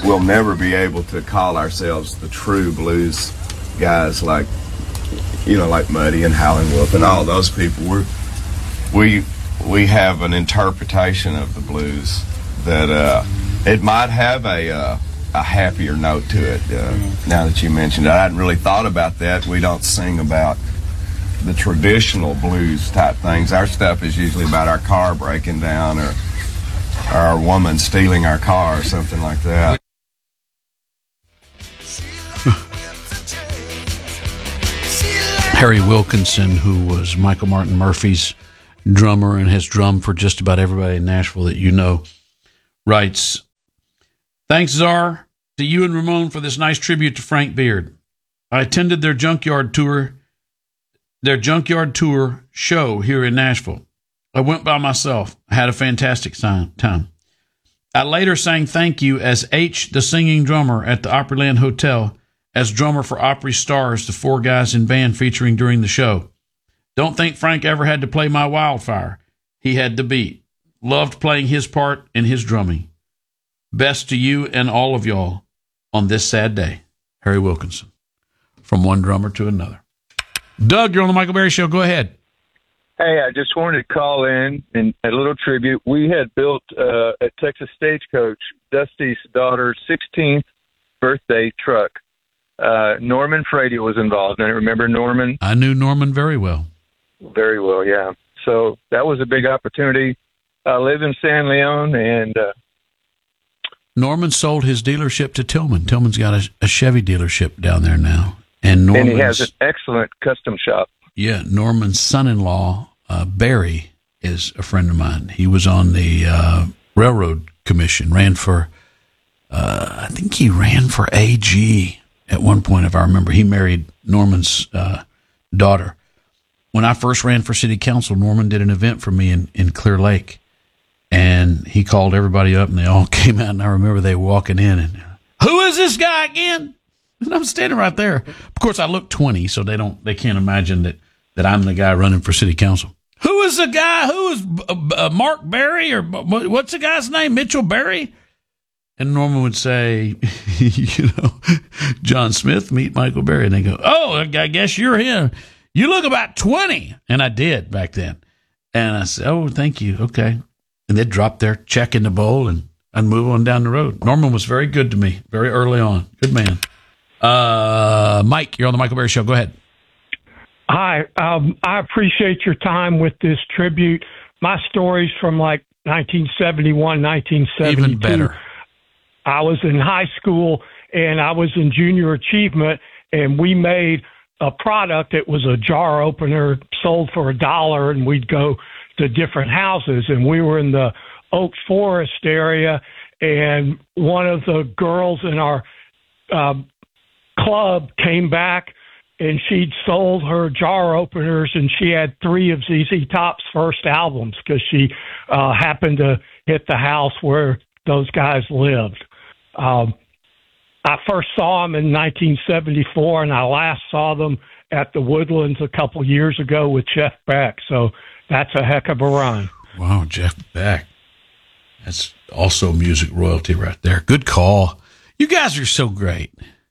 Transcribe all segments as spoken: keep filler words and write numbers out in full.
we'll never be able to call ourselves the true blues guys like, you know, like Muddy and Howlin' Wolf and all those people. We're, we we have an interpretation of the blues that uh, it might have a uh, a happier note to it. Uh, now that you mentioned it, I hadn't really thought about that. We don't sing about the traditional blues type things. Our stuff is usually about our car breaking down or our woman stealing our car or something like that. Harry Wilkinson, who was Michael Martin Murphy's drummer and has drummed for just about everybody in Nashville that you know, writes, "Thanks, Czar, to you and Ramon for this nice tribute to Frank Beard. I attended their Junkyard tour, their Junkyard tour show here in Nashville. I went by myself. I had a fantastic time. I later sang thank you as H, the singing drummer at the Opryland Hotel, as drummer for Opry Stars, the four guys in band featuring during the show. Don't think Frank ever had to play my Wildfire. He had the beat. Loved playing his part in his drumming. Best to you and all of y'all on this sad day." Harry Wilkinson. From one drummer to another. Doug, you're on the Michael Berry Show. Go ahead. Hey, I just wanted to call in and a little tribute. We had built uh, at Texas Stagecoach Dusty's daughter's sixteenth birthday truck. Uh, Norman Frady was involved. And I remember Norman. I knew Norman very well. Very well, yeah. So that was a big opportunity. I live in San Leon, and uh, Norman sold his dealership to Tillman. Tillman's got a, a Chevy dealership down there now. And, and he has an excellent custom shop. Yeah, Norman's son-in-law, uh, Barry, is a friend of mine. He was on the uh, Railroad Commission, ran for, uh, I think he ran for A G at one point, if I remember. He married Norman's uh, daughter. When I first ran for city council, Norman did an event for me in, in Clear Lake. And he called everybody up, and they all came out, and I remember they walking in, and, "Who is this guy again?" And I'm standing right there. Of course, I look twenty, so they don't, they can't imagine that, that I'm the guy running for city council. "Who is the guy? Who is uh, uh, Mark Berry, or what's the guy's name? Mitchell Berry?" And Norman would say, "You know, John Smith, meet Michael Berry." And they go, "Oh, I guess you're him. You look about twenty." And I did back then. And I said, "Oh, thank you. Okay." And they'd drop their check in the bowl, and I'd move on down the road. Norman was very good to me, very early on. Good man. Uh, Mike, you're on the Michael Berry Show. Go ahead. Hi. Um, I appreciate your time with this tribute. My story's from like nineteen seventy-one, nineteen seventy-two. Even better. I was in high school, and I was in junior achievement, and we made a product that was a jar opener sold for a dollar, and we'd go to different houses. And we were in the Oak Forest area, and one of the girls in our uh, club came back, and she'd sold her jar openers, and she had three of Z Z Top's first albums because she uh, happened to hit the house where those guys lived. Um, I first saw them in nineteen seventy-four, and I last saw them at the Woodlands a couple years ago with Jeff Beck. So that's a heck of a run. Wow, Jeff Beck. That's also music royalty right there. Good call. You guys are so great.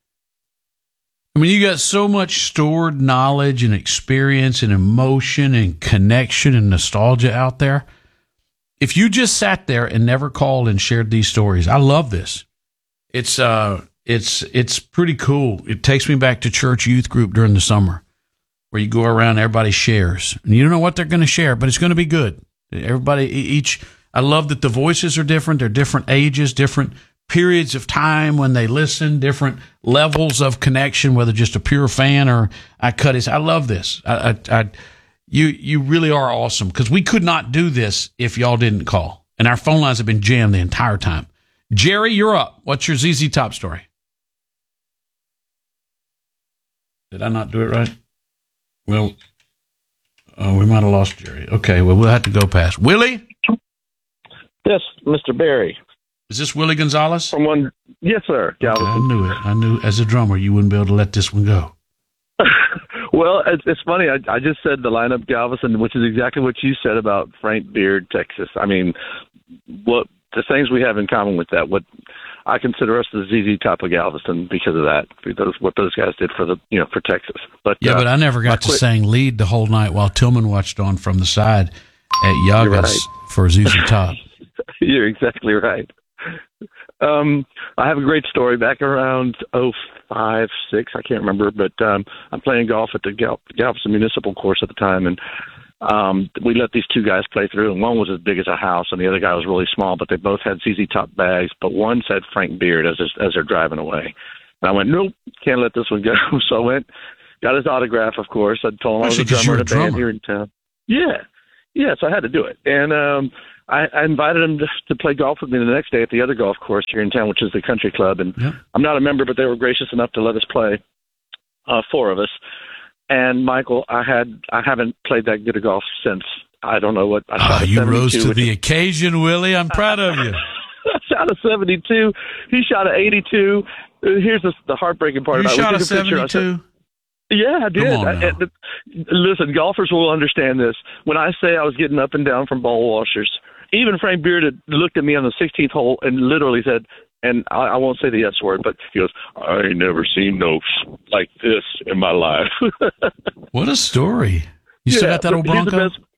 I mean, you got so much stored knowledge and experience and emotion and connection and nostalgia out there. If you just sat there and never called and shared these stories, I love this. It's uh, it's it's pretty cool. It takes me back to church youth group during the summer, where you go around, and everybody shares, and you don't know what they're going to share, but it's going to be good. Everybody, each. I love that the voices are different. They're different ages, different periods of time when they listen, different levels of connection, whether just a pure fan or I cut his. I love this. I, I, I you you really are awesome, because we could not do this if y'all didn't call, and our phone lines have been jammed the entire time. Jerry, you're up. What's your Z Z Top story? Did I not do it right? Well, uh, we might have lost Jerry. Okay, well, we'll have to go past. Willie? Yes, Mister Berry. Is this Willie Gonzalez? From one, yes, sir. Okay, I knew it. I knew as a drummer you wouldn't be able to let this one go. Well, it's, it's funny. I, I just said the lineup Galveston, which is exactly what you said about Frank Beard, Texas. I mean, what the things we have in common with that. What I consider us the Z Z Top of Galveston because of that. Because what those guys did for the you know for Texas. But yeah, uh, but I never got to quit- sing lead the whole night while Tillman watched on from the side at Yagas right. for Z Z Top. You're exactly right. Um, I have a great story back around oh five, six, I can't remember, but um, I'm playing golf at the Gal- Galveston Municipal Course at the time, and um, we let these two guys play through, and one was as big as a house, and the other guy was really small, but they both had Z Z Top bags, but one said Frank Beard as as they're driving away. And I went, nope, can't let this one go. So I went, got his autograph, of course. I told him I was a Especially 'cause drummer you're in a a band drummer. here in town. Yeah. Yeah, so I had to do it. And um, I, I invited him to, to play golf with me the next day at the other golf course here in town, which is the Country Club. And Yep. I'm not a member, but they were gracious enough to let us play, uh, four of us. And Michael, I had I haven't played that good a golf since I don't know what. I Ah, shot a you rose seventy-two, to which the is- occasion, Willie. I'm proud of you. I shot a seventy-two. He shot a eighty-two. Uh, Here's the, the heartbreaking part You about it. We shot a took picture. I said- seventy-two? Yeah, I did. Come on I, now. I, listen, golfers will understand this. When I say I was getting up and down from ball washers, even Frank Beard had looked at me on the sixteenth hole and literally said, and I, I won't say the S word, but he goes, I ain't never seen no like this in my life. What a story. You still Yeah, got that old but he's the Bronco? best-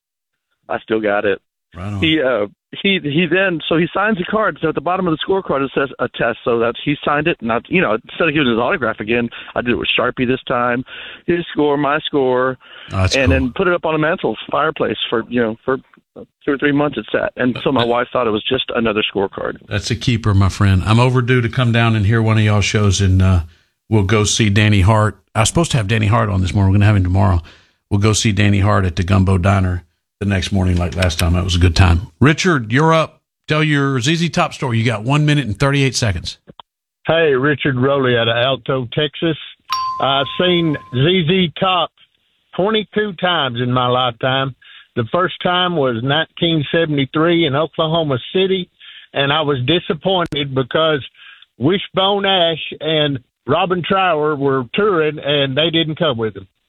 I still got it. Right on. He uh he he then so he signs a card. So at the bottom of the scorecard it says a test. So that he signed it, and I, you know, instead of giving his autograph again, I did it with Sharpie this time. His score, my score, Oh, that's and cool. then put it up on a mantle fireplace for you know for two or three months it sat. And so my wife thought it was just another scorecard. That's a keeper, my friend. I'm overdue to come down and hear one of y'all shows, and uh, we'll go see Danny Hart. I was supposed to have Danny Hart on this morning. We're going to have him tomorrow. We'll go see Danny Hart at the Gumbo Diner the next morning like last time. That was a good time. Richard, you're up. Tell your Z Z Top story. You got one minute and thirty-eight seconds. Hey, Richard Rowley out of Alto, Texas. I've seen Z Z Top twenty-two times in my lifetime. The first time was nineteen seventy-three in Oklahoma City, and I was disappointed because Wishbone Ash and Robin Trower were touring, and they didn't come with them.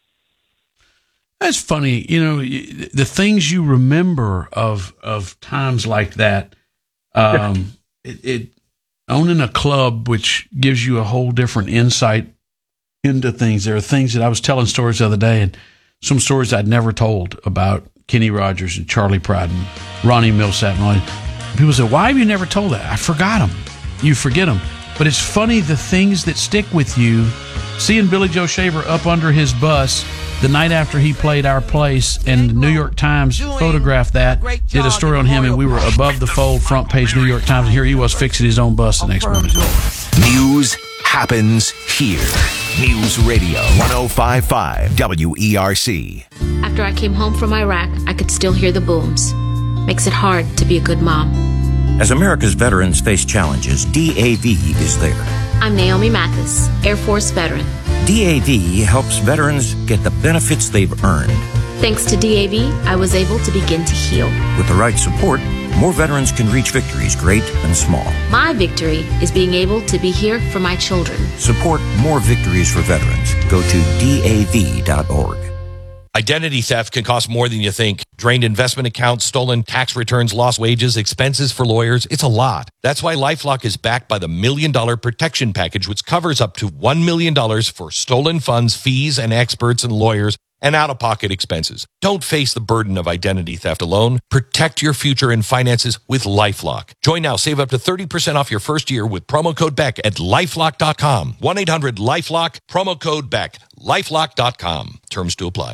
That's funny. You know, y- the things you remember of of times like that, um, it, it owning a club, which gives you a whole different insight into things. There are things that I was telling stories the other day, and some stories I'd never told about Kenny Rogers and Charlie Pride and Ronnie Millsap and all that. People say, why have you never told that? I forgot them. You forget them. But it's funny, the things that stick with you. Seeing Billy Joe Shaver up under his bus the night after he played our place, and the New York Times photographed that, did a story on him, and we were above the fold, front page New York Times, and here he was fixing his own bus the next morning. News happens here. News Radio one oh five point five W E R C. After I came home from Iraq, I could still hear the booms. Makes it hard to be a good mom. As America's veterans face challenges, D A V is there. I'm Naomi Mathis, Air Force veteran. D A V helps veterans get the benefits they've earned. Thanks to D A V, I was able to begin to heal. With the right support, more veterans can reach victories, great and small. My victory is being able to be here for my children. Support more victories for veterans. Go to D A V dot org. Identity theft can cost more than you think. Drained investment accounts, stolen tax returns, lost wages, expenses for lawyers. It's a lot. That's why LifeLock is backed by the Million Dollar Protection Package, which covers up to one million dollars for stolen funds, fees, and experts and lawyers, and out-of-pocket expenses. Don't face the burden of identity theft alone. Protect your future and finances with LifeLock. Join now. Save up to thirty percent off your first year with promo code Beck at lifelock dot com. one eight hundred LifeLock, promo code Beck, lifelock dot com. Terms to apply.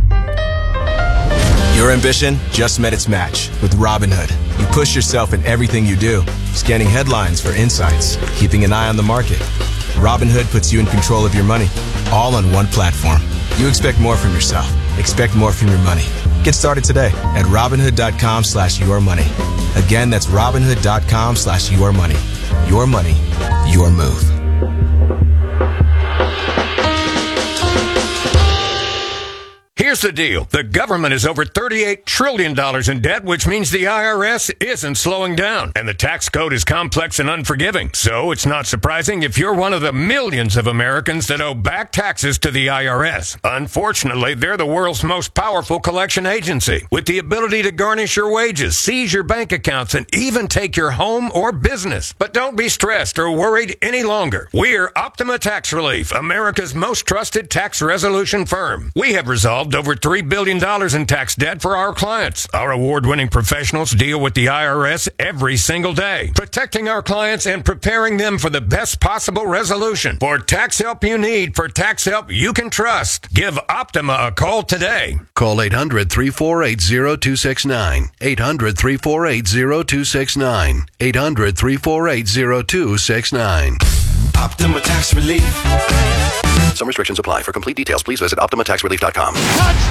Your ambition just met its match with Robinhood. You push yourself in everything you do, scanning headlines for insights, keeping an eye on the market. Robinhood puts you in control of your money, all on one platform. You expect more from yourself. Expect more from your money. Get started today at Robinhood.com slash your money. Again, that's Robinhood.com slash your money. Your money, your move. Here's Here's the deal. The government is over thirty-eight trillion dollars in debt, which means the I R S isn't slowing down. And the tax code is complex and unforgiving. So it's not surprising if you're one of the millions of Americans that owe back taxes to the I R S. Unfortunately, they're the world's most powerful collection agency, with the ability to garnish your wages, seize your bank accounts, and even take your home or business. But don't be stressed or worried any longer. We're Optima Tax Relief, America's most trusted tax resolution firm. We have resolved over three billion dollars in tax debt for our clients. Our award-winning professionals deal with the I R S every single day, protecting our clients and preparing them for the best possible resolution. For tax help you need, for tax help you can trust, give Optima a call today. Call eight hundred, three four eight, zero two six nine. eight hundred, three four eight, zero two six nine. eight hundred, three four eight, zero two six nine. Optima Tax Relief. Some restrictions apply. For complete details, please visit optima tax relief dot com. Touchdown!